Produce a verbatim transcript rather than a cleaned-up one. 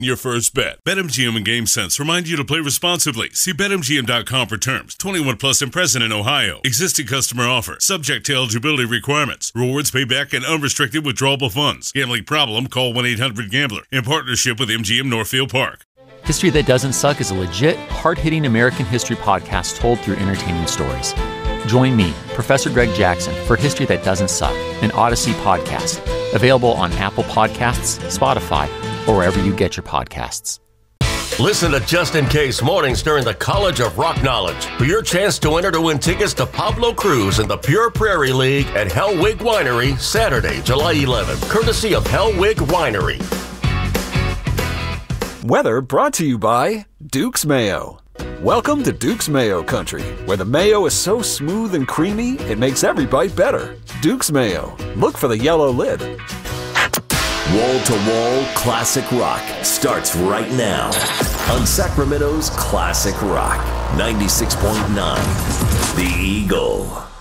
your first bet. BetMGM and GameSense remind you to play responsibly. See Bet M G M dot com for terms. twenty-one plus and present in Ohio. Existing customer offer. Subject to eligibility requirements. Rewards payback and unrestricted withdrawable funds. Gambling problem? Call one eight hundred gambler. In partnership with M G M Northfield Park. History That Doesn't Suck is a legit, hard-hitting American history podcast told through entertaining stories. Join me, Professor Greg Jackson, for History That Doesn't Suck, an Odyssey podcast. Available on Apple Podcasts, Spotify, or wherever you get your podcasts. Listen to Just In Case mornings during the College of Rock Knowledge for your chance to enter to win tickets to Pablo Cruz and the Pure Prairie League at Hellwig Winery Saturday, July eleventh, courtesy of Hellwig Winery. Weather brought to you by Duke's Mayo. Welcome to Duke's Mayo Country, where the mayo is so smooth and creamy, it makes every bite better. Duke's Mayo. Look for the yellow lid. Wall-to-wall classic rock starts right now on Sacramento's Classic Rock ninety-six point nine, The Eagle.